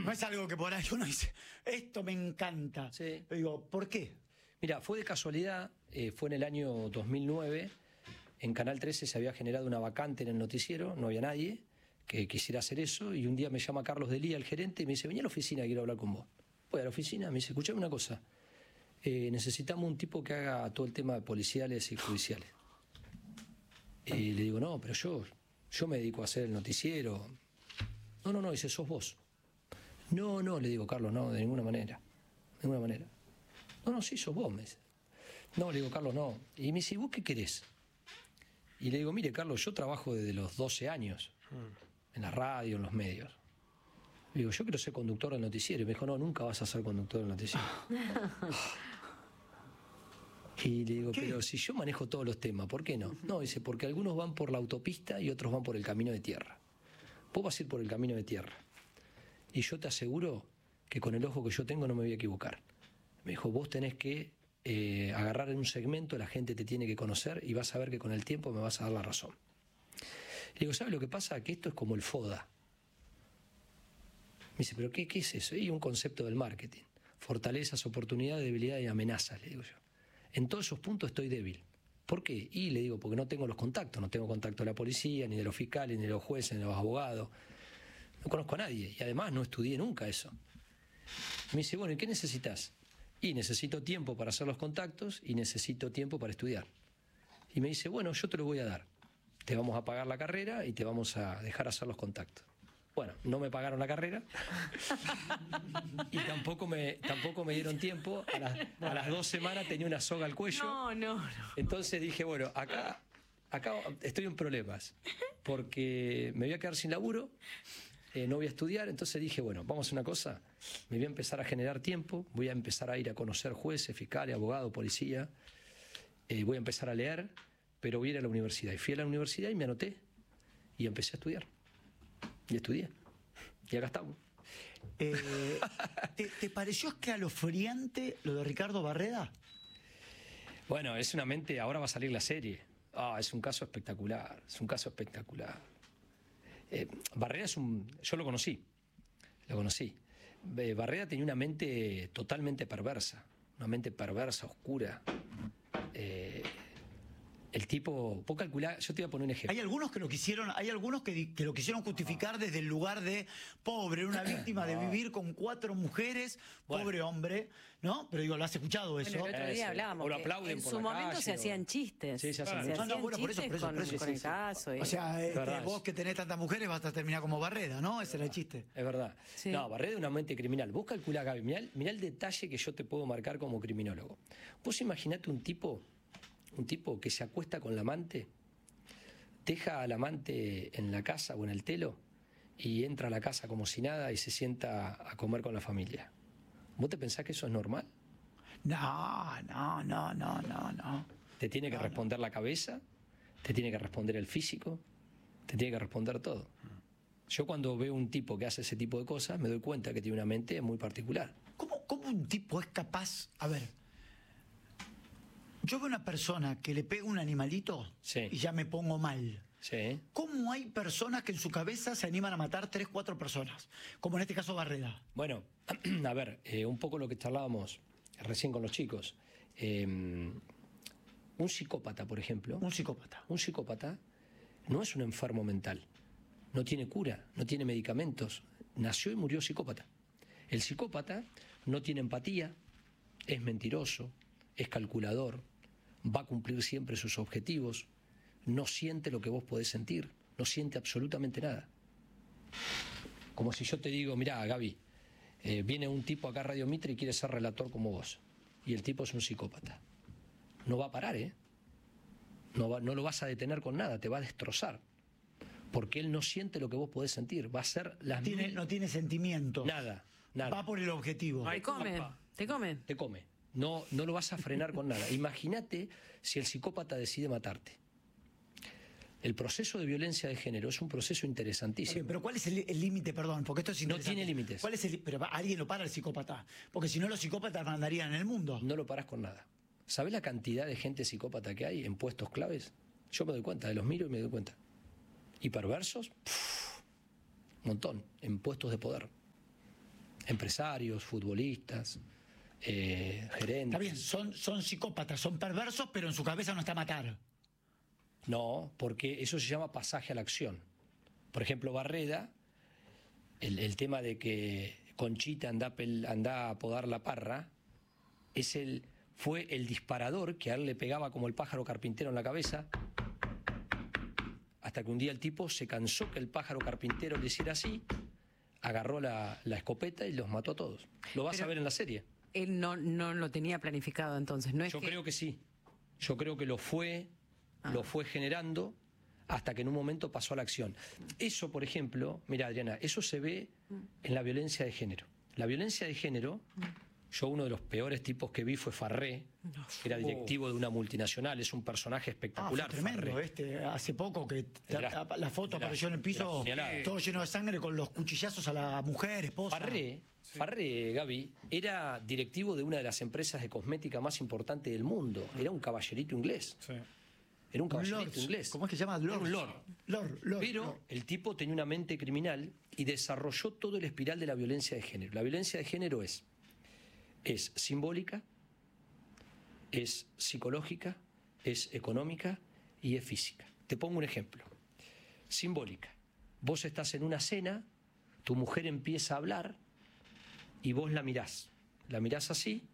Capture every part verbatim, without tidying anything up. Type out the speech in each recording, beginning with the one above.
No es algo que por ahí uno dice, esto me encanta. Sí. Pero digo, ¿por qué? Mira, fue de casualidad, eh, fue en el año dos mil nueve, en Canal trece se había generado una vacante en el noticiero, no había nadie que quisiera hacer eso, y un día me llama Carlos Delía, el gerente, y me dice, vení a la oficina, quiero hablar con vos. Voy a la oficina, me dice, escuchame una cosa, eh, necesitamos un tipo que haga todo el tema de policiales y judiciales. Y le digo, no, pero yo, yo me dedico a hacer el noticiero. No, no, no, dice, sos vos. No, no, le digo, Carlos, no, de ninguna manera, de ninguna manera. No, no, sí, sos vos, me dice. No, le digo, Carlos, no. Y me dice, ¿y vos qué querés? Y le digo, mire, Carlos, yo trabajo desde los doce años, en la radio, en los medios. Le digo, yo quiero ser conductor del noticiero. Y me dijo, no, nunca vas a ser conductor del noticiero. Y le digo, ¿qué? Pero si yo manejo todos los temas, ¿por qué no? No, dice, porque algunos van por la autopista y otros van por el camino de tierra. Vos vas a ir por el camino de tierra. Y yo te aseguro que con el ojo que yo tengo no me voy a equivocar. Me dijo, vos tenés que eh, agarrar en un segmento, la gente te tiene que conocer y vas a ver que con el tiempo me vas a dar la razón. Le digo, ¿sabes lo que pasa? Que esto es como el FODA. Me dice, ¿pero qué, qué es eso? Y un concepto del marketing. Fortalezas, oportunidades, debilidades y amenazas, le digo yo. En todos esos puntos estoy débil. ¿Por qué? Y le digo, porque no tengo los contactos. No tengo contacto de la policía, ni de los fiscales, ni de los jueces, ni de los abogados. No conozco a nadie. Y además no estudié nunca eso. Me dice, bueno, ¿y qué necesitas? Y necesito tiempo para hacer los contactos y necesito tiempo para estudiar. Y me dice, bueno, yo te lo voy a dar. Te vamos a pagar la carrera y te vamos a dejar hacer los contactos. Bueno, no me pagaron la carrera y tampoco me, tampoco me dieron tiempo. A las, a las dos semanas tenía una soga al cuello. No, no, no. Entonces dije, bueno, acá, acá estoy en problemas porque me voy a quedar sin laburo. Eh, no voy a estudiar, entonces dije, bueno, vamos a hacer una cosa, me voy a empezar a generar tiempo, voy a empezar a ir a conocer jueces, fiscales, abogados, policía, eh, voy a empezar a leer, pero voy a ir a la universidad. Y fui a la universidad y me anoté y empecé a estudiar. Y estudié. Y acá estamos. Eh, ¿te, ¿Te pareció escalofriante lo de Ricardo Barreda? Bueno, es una mente, ahora va a salir la serie. Ah, es un caso espectacular, es un caso espectacular. Eh, Barreda es un... Yo lo conocí, lo conocí. Eh, Barreda tenía una mente totalmente perversa, una mente perversa, oscura. Eh, el tipo, vos calculá, yo te voy a poner un ejemplo. Hay algunos que lo quisieron, hay algunos que, que lo quisieron justificar desde el lugar de pobre, una víctima de vivir con cuatro mujeres, bueno. Pobre hombre, ¿no? Pero digo, ¿lo has escuchado eso? Bueno, el otro día hablábamos. O lo aplauden en por su la momento calle, se o... hacían chistes. Sí, se hacen se muchos. hacían no, bueno, por eso, chistes por eso, con, por eso, con sí, el sí. caso. Y... O sea, este, Es vos que tenés tantas mujeres vas a terminar como Barreda, ¿no? Ese era el chiste. Es verdad. Sí. No, Barreda es una mente criminal. Vos calculá, Gaby, mirá, mirá el detalle que yo te puedo marcar como criminólogo. Vos imaginate un tipo, un tipo que se acuesta con la amante, deja al amante en la casa o en el telo y entra a la casa como si nada y se sienta a comer con la familia. ¿Vos te pensás que eso es normal? No, no, no, no, no, no. Te tiene que no, responder no. la cabeza, te tiene que responder el físico, te tiene que responder todo. Yo cuando veo un tipo que hace ese tipo de cosas me doy cuenta que tiene una mente muy particular. ¿Cómo, cómo un tipo es capaz? A ver, yo veo una persona que le pega un animalito Sí. y ya me pongo mal. Sí. ¿Cómo hay personas que en su cabeza se animan a matar tres, cuatro personas? Como en este caso Barreda. Bueno, a ver, eh, un poco lo que charlábamos recién con los chicos. Eh, un psicópata, por ejemplo. Un psicópata. Un psicópata no es un enfermo mental. No tiene cura, no tiene medicamentos. Nació y murió psicópata. El psicópata no tiene empatía, es mentiroso, es calculador, va a cumplir siempre sus objetivos, no siente lo que vos podés sentir, no siente absolutamente nada. Como si yo te digo, mirá, Gaby, eh, viene un tipo acá a Radio Mitre y quiere ser relator como vos, y el tipo es un psicópata. No va a parar, ¿eh? No, va, no lo vas a detener con nada, te va a destrozar. Porque él no siente lo que vos podés sentir, va a ser las Tiene, mil... no tiene sentimientos. Nada, nada. Va por el objetivo. Te comen, te comen. Te come. No, no lo vas a frenar con nada. Imagínate si el psicópata decide matarte. El proceso de violencia de género es un proceso interesantísimo. Bien, pero ¿cuál es el límite, perdón? Porque esto es No interesante. tiene límites. ¿Cuál es el, pero alguien lo para el psicópata. Porque si no, los psicópatas mandarían en el mundo. No lo parás con nada. ¿Sabés la cantidad de gente psicópata que hay en puestos claves? Yo me doy cuenta, de los miro y me doy cuenta. ¿Y perversos? Pff, un montón, en puestos de poder. empresarios, futbolistas, eh, gerentes. Está bien, son, son psicópatas, son perversos, pero en su cabeza no está matar. No, porque eso se llama pasaje a la acción. Por ejemplo, Barreda, el, el tema de que Conchita anda, pel, anda a podar la parra, es el, fue el disparador que a él le pegaba como el pájaro carpintero en la cabeza, hasta que un día el tipo se cansó que el pájaro carpintero le hiciera así, agarró la, la escopeta y los mató a todos. Lo vas Pero a ver en la serie. Él no, no lo tenía planificado entonces, ¿no es Yo que... creo que sí. Yo creo que lo fue, ah. lo fue generando hasta que en un momento pasó a la acción. Eso, por ejemplo, mira, Adriana, eso se ve en la violencia de género. La violencia de género, yo uno de los peores tipos que vi fue Farré, que era directivo de una multinacional, es un personaje espectacular. Ah, fue tremendo, Farré. este, hace poco que la, la, la foto la, apareció en el piso, todo lleno de sangre con los cuchillazos a la mujer, esposa. Farré, sí. Farré, Gaby, era directivo de una de las empresas de cosmética más importantes del mundo, era un caballerito inglés. Sí. Era un caballero inglés. ¿Cómo es que se llama? Lord. Un lord. Lord, Lord. Pero Lord. el tipo tenía una mente criminal y desarrolló todo el espiral de la violencia de género. La violencia de género es, es simbólica, es psicológica, es económica y es física. Te pongo un ejemplo. Simbólica. Vos estás en una cena, tu mujer empieza a hablar y vos la mirás. La mirás así.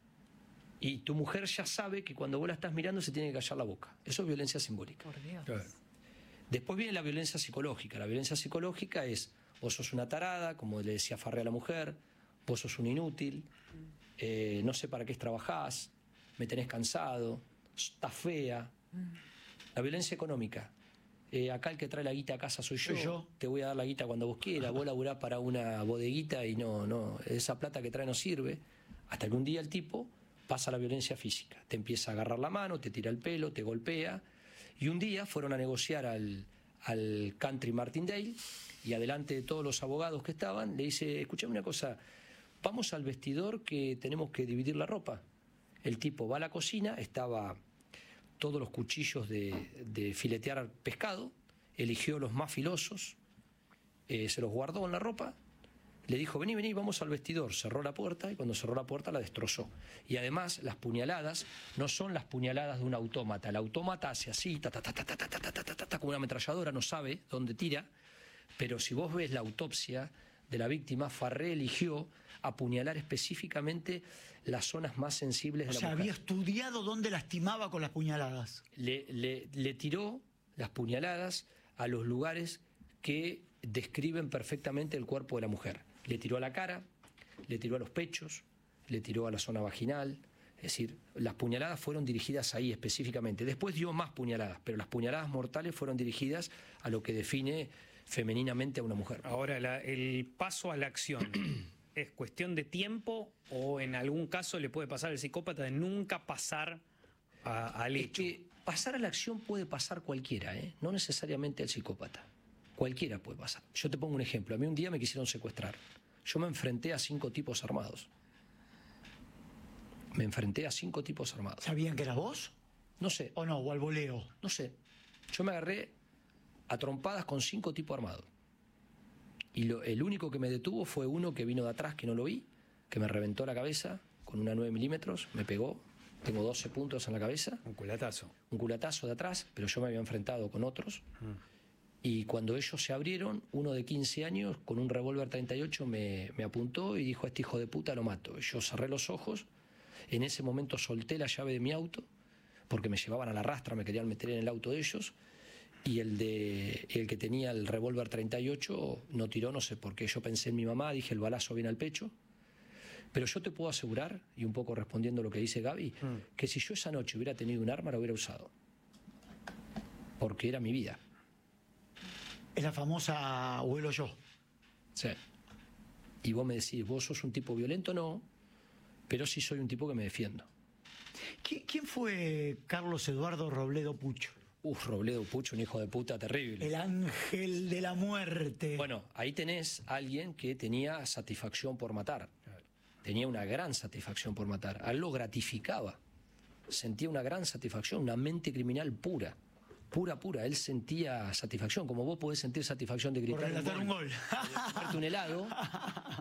Y tu mujer ya sabe que cuando vos la estás mirando se tiene que callar la boca. Eso es violencia simbólica. Por Dios. Claro. Después viene la violencia psicológica. La violencia psicológica es, vos sos una tarada, como le decía Farré a la mujer, vos sos un inútil, eh, no sé para qué trabajás, me tenés cansado, estás fea. La violencia económica. Eh, acá el que trae la guita a casa soy yo, soy yo, te voy a dar la guita cuando vos quieras, vos laburás para una bodeguita y no, no, esa plata que trae no sirve. Hasta que un día el tipo pasa la violencia física, te empieza a agarrar la mano, te tira el pelo, te golpea, y un día fueron a negociar al, al Country Martindale, y adelante de todos los abogados que estaban, le dice, escuchame una cosa, vamos al vestidor que tenemos que dividir la ropa. El tipo va a la cocina, estaba todos los cuchillos de, de filetear pescado, eligió los más filosos, eh, se los guardó en la ropa, le dijo, vení, vení, vamos al vestidor. Cerró la puerta y cuando cerró la puerta la destrozó. Y además las puñaladas no son las puñaladas de un autómata. El autómata hace así, ta, ta, ta, ta, ta, ta, ta, ta, ta, ta, ta, como una ametralladora, no sabe dónde tira. Pero si vos ves la autopsia de la víctima, Farré eligió apuñalar específicamente las zonas más sensibles de la mujer. O sea, había estudiado dónde lastimaba con las puñaladas. Le, le, le tiró las puñaladas a los lugares que describen perfectamente el cuerpo de la mujer. Le tiró a la cara, le tiró a los pechos, le tiró a la zona vaginal. Es decir, las puñaladas fueron dirigidas ahí específicamente. Después dio más puñaladas, pero las puñaladas mortales fueron dirigidas a lo que define femeninamente a una mujer. Ahora, la, el paso a la acción, ¿es cuestión de tiempo o en algún caso le puede pasar al psicópata de nunca pasar a, al hecho? Es que pasar a la acción puede pasar cualquiera, ¿eh? No necesariamente el psicópata. Cualquiera puede pasar. Yo te pongo un ejemplo. A mí un día me quisieron secuestrar. Yo me enfrenté a cinco tipos armados. Me enfrenté a cinco tipos armados. ¿Sabían que eras vos? No sé. ¿O no? ¿O al voleo? No sé. Yo me agarré a trompadas con cinco tipos armados. Y lo, el único que me detuvo fue uno que vino de atrás, que no lo vi, que me reventó la cabeza con una nueve milímetros, me pegó. Tengo doce puntos en la cabeza. Un culatazo. Un culatazo de atrás, pero yo me había enfrentado con otros. Mm. Y cuando ellos se abrieron, uno de quince años, con un revólver treinta y ocho, me, me apuntó y dijo, a este hijo de puta lo mato. Yo cerré los ojos, en ese momento solté la llave de mi auto, porque me llevaban a la rastra, me querían meter en el auto de ellos, y el, de, el que tenía el revólver treinta y ocho no tiró, no sé por qué. Yo pensé en mi mamá, dije, el balazo viene al pecho. Pero yo te puedo asegurar, y un poco respondiendo a lo que dice Gaby, mm. que si yo esa noche hubiera tenido un arma, lo hubiera usado. Porque era mi vida. Es la famosa abuelo yo. Sí. Y vos me decís, ¿vos sos un tipo violento? No, pero sí soy un tipo que me defiendo. ¿Quién fue Carlos Eduardo Robledo Pucho? Uf, Robledo Pucho, un hijo de puta terrible. El ángel de la muerte. Bueno, ahí tenés a alguien que tenía satisfacción por matar. Tenía una gran satisfacción por matar. A él lo gratificaba. Sentía una gran satisfacción, una mente criminal pura. Pura, pura, él sentía satisfacción, como vos podés sentir satisfacción de gritar por relatar un gol, un, gol. un helado,